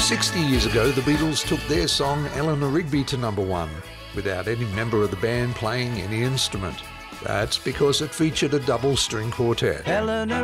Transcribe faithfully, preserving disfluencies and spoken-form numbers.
sixty years ago, the Beatles took their song Eleanor Rigby to number one, without any member of the band playing any instrument. That's because it featured a double string quartet. Eleanor